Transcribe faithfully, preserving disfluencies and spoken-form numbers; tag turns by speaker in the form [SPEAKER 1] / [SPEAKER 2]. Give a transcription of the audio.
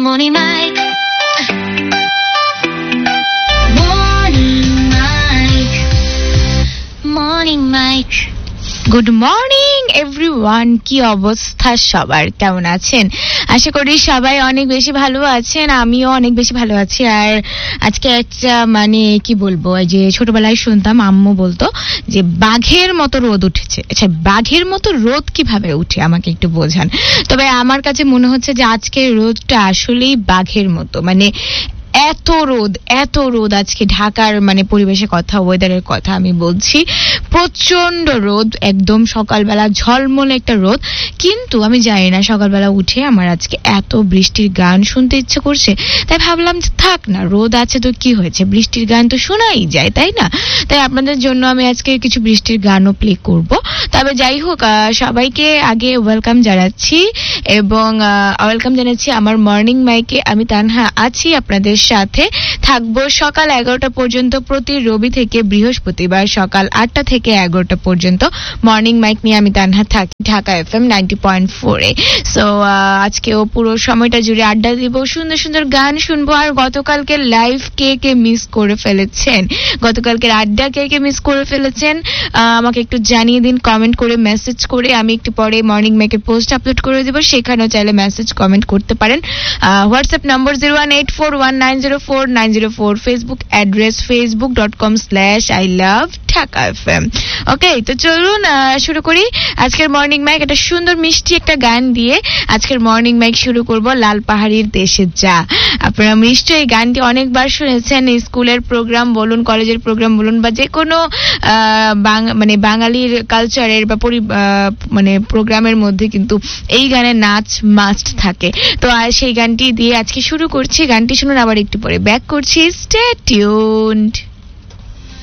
[SPEAKER 1] Morning Mike. Morning Mike. Morning Mike.
[SPEAKER 2] Good morning everyone, কি অবস্থা সবার, কেমন আছেন? আশা করি সবাই অনেক বেশি ভালো আছেন, আমিও অনেক বেশি ভালো আছি। আর আজকে একটা মানে কি বলবো, যে ছোটবেলায় শুনতাম আম্মু বলতো যে বাঘের মতো রোদ উঠেছে। আচ্ছা, বাঘের মতো রোদ কিভাবে উঠে আমাকে একটু বোঝান। তবে আমার কাছে মনে হচ্ছে যে আজকের রোদটা আসলেই বাঘের মতো, মানে এত রোদ এত রোদ আজকে ঢাকার মানে পরিবেশের কথা, ওয়েদারের কথা আমি বলছি। প্রচন্ড রোদ, একদম সকালবেলা ঝলমলে একটা রোদ। কিন্তু আমি জানি না, সকালবেলা উঠে আমার আজকে এত বৃষ্টির গান শুনতে ইচ্ছে করছে, তাই ভাবলাম যে থাক না, রোদ আছে তো কি হয়েছে, বৃষ্টির গান তো শোনাই যায়, তাই না? তাই আপনাদের জন্য আমি আজকে কিছু বৃষ্টির গানও প্লে করব। তবে যাই হোক, সবাইকে আগে ওয়েলকাম জানাচ্ছি এবং ওয়েলকাম জানাচ্ছি আমার মর্নিং মাইকে। আমি তানহা আছি, আপনাদের সাথে থাকবো সকাল এগারোটা পর্যন্ত, প্রতি রবি থেকে বৃহস্পতিবার সকাল আটটা থেকে এগারোটা পর্যন্ত মর্নিং মাইক নিয়ে আমি তানহা থাকি Dhaka F M ninety point four এ। সো আজকেও পুরো সময়টা জুড়ে আড্ডা দিব, সুন্দর সুন্দর গান শুনবো। আর গতকালকে লাইভ কে কে মিস করে ফেলেছেন, গতকালকের আড্ডা কে কে মিস করে ফেলেছেন আমাকে একটু জানিয়ে দিন কমেন্ট করে, মেসেজ করে। আমি একটু পরে মর্নিং মাইকের পোস্ট আপলোড করে দেবো, সেখানেও চাইলে মেসেজ কমেন্ট করতে পারেন। WhatsApp number zero one eight four one nine zero four nine zero four, Facebook address Facebook dot com slash I love Dhaka F M. ওকে, তো চলুন শুরু করি আজকের মর্নিং মাইক। একটা সুন্দর মিষ্টি একটা গান দিয়ে আজকের মর্নিং মাইক শুরু করব, লাল পাহাড়ির দেশে যা। আপনারা নিশ্চয়ই এই গানটি অনেকবার শুনেছেন, স্কুলের প্রোগ্রাম বলুন, কলেজের প্রোগ্রাম বলুন, বা যে কোনো মানে বাঙালির কালচারের বা মানে প্রোগ্রামের মধ্যে কিন্তু এই গানের নাচ মাস্ট থাকে। তো সেই গানটি দিয়ে আজকে শুরু করছি। গানটি শুনুন, আবার একটু পরে ব্যাক করছি। Stay tuned.